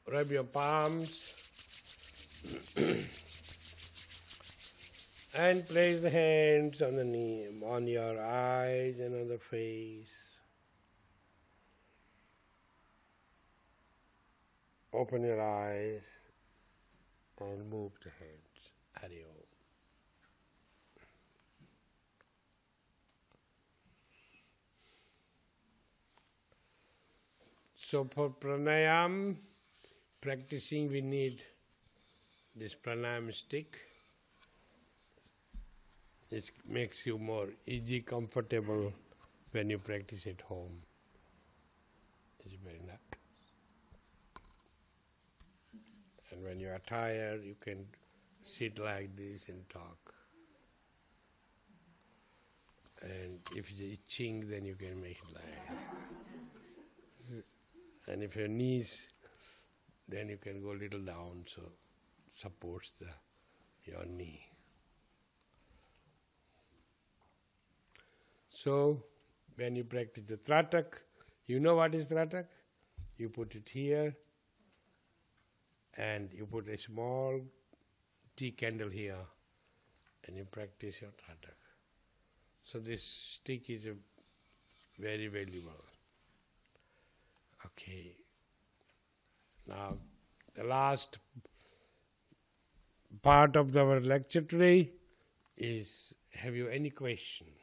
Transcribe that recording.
rub your palms and place the hands on the knee, on your eyes and on the face. Open your eyes and move the hands. Hari Om. So for pranayam practicing, we need this pranayam stick. It makes you more easy, comfortable when you practice at home. It's very nice. And when you are tired, you can sit like this and talk. And if it's itching, then you can make it like that. And if your knees, then you can go a little down, so supports your knee. So, when you practice the Tratak, you know what is Tratak? You put it here, and you put a small tea candle here, and you practice your Tratak. So this stick is very valuable. Okay. Now, the last part of our lecture today is, have you any question?